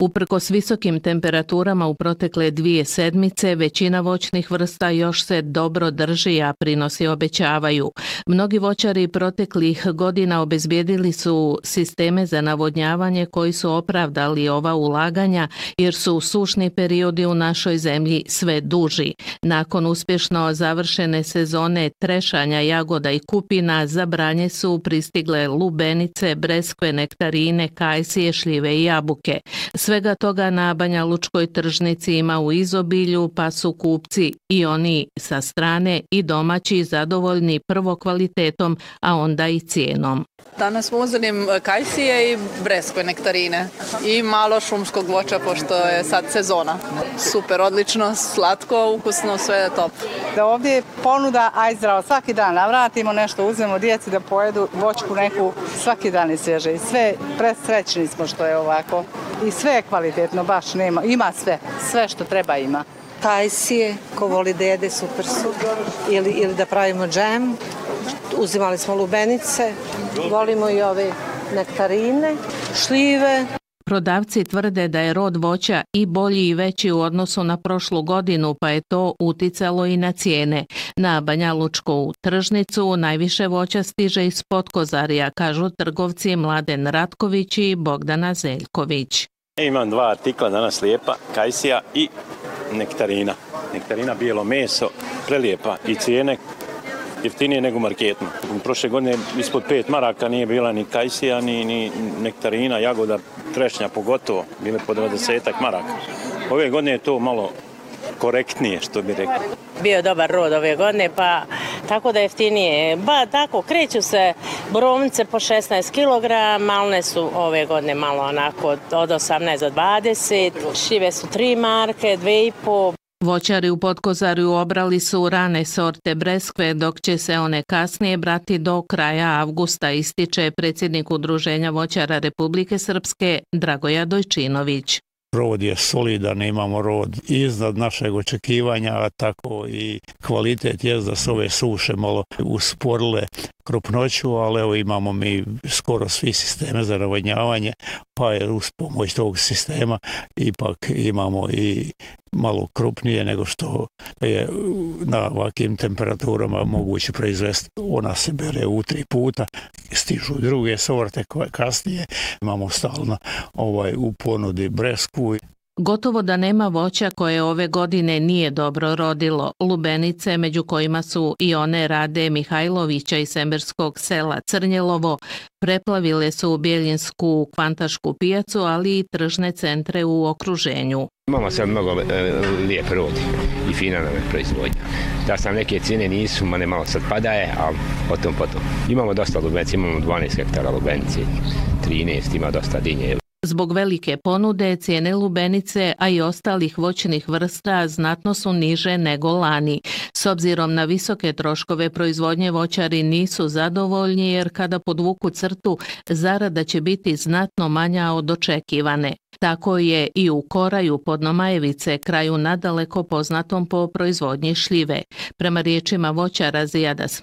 Uprkos visokim temperaturama u protekle 2 sedmice, većina voćnih vrsta još se dobro drži, a prinosi obećavaju. Mnogi voćari proteklih godina obezbijedili su sisteme za navodnjavanje koji su opravdali ova ulaganja, jer su sušni periodi u našoj zemlji sve duži. Nakon uspješno završene sezone trešanja jagoda i kupina, za branje su pristigle lubenice, breskve, nektarine, kajsije, šljive i jabuke. Svega toga na banjalučkoj tržnici ima u izobilju, pa su kupci i oni sa strane i domaći zadovoljni prvo kvalitetom, a onda i cijenom. Danas uzim kajsije i breskve, nektarine i malo šumskog voća, pošto je sad sezona. Super, odlično, slatko, ukusno, sve je top. Da ovdje je ponuda, aj zdravo, svaki dan navratimo nešto, uzmemo djeci da pojedu voćku neku, svaki dan je svježe. I sve, presrećni smo što je ovako. I sve je kvalitetno, baš nema, ima sve što treba ima. Kajsije, ko voli dede, super su. Ili da pravimo džem. Uzimali smo lubenice, volimo i ove nektarine, šljive. Prodavci tvrde da je rod voća i bolji i veći u odnosu na prošlu godinu, pa je to uticalo i na cijene. Na banjalučku tržnicu najviše voća stiže iz Potkozarja, kažu trgovci Mladen Ratković i Bogdana Zeljković. Imam 2 artikla danas lijepa, kajsija i nektarina. Nektarina bijelo meso, prelijepa i cijene jeftinije nego u marketima. Prošle godine ispod 5 maraka nije bila ni kajsija, ni nektarina, jagoda, trešnja pogotovo, bile po 20 maraka. Ove godine je to malo korektnije, što bi rekao. Bio je dobar rod ove godine, pa tako da jeftinije. Tako, kreću se borovnice po 16 kg, malne su ove godine malo onako od 18 do 20, šljive su 3 marke, 2,5. Voćari u Potkozarju obrali su rane sorte breskve, dok će se one kasnije brati do kraja avgusta, ističe predsjednik Udruženja voćara Republike Srpske Dragoja Dojčinović. Rod je solidan, imamo rod iznad našeg očekivanja, a tako i kvalitet je da su ove suše malo usporile krupnoću, ali evo imamo mi skoro svi sisteme za navodnjavanje, pa je uz pomoć tog sistema ipak imamo i malo krupnije nego što je na ovakvim temperaturama moguće proizvesti. Ona se bere u 3 puta, stižu druge sorte koje kasnije imamo stalno u ponudi bresku. Gotovo da nema voća koje ove godine nije dobro rodilo. Lubenice, među kojima su i one Rade Mihajlovića iz semberskog sela Crnjelovo, preplavile su Bjeljinsku kvantašku pijacu, ali i tržne centre u okruženju. Imamo sad mnogo lijep rod i fina nam je proizvodnja. Da sam neke cijene nisu, mane malo sad padaje, ali potom. Imamo dosta lubenice, imamo 12 hektara lubenice, 13, ima dosta dinje. Zbog velike ponude, cijene lubenice, a i ostalih voćnih vrsta znatno su niže nego lani. S obzirom na visoke troškove proizvodnje, voćari nisu zadovoljni, jer kada podvuku crtu, zarada će biti znatno manja od očekivane. Tako je i u Koraju Podnomajevice, kraju nadaleko poznatom po proizvodnji šljive. Prema riječima voćara Zijada